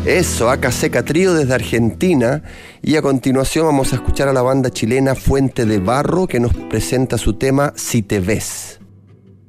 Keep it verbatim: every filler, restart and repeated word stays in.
Eso, Acá Seca Trío desde Argentina. Y a continuación vamos a escuchar a la banda chilena Fuente de Barro, que nos presenta su tema Si Te Ves.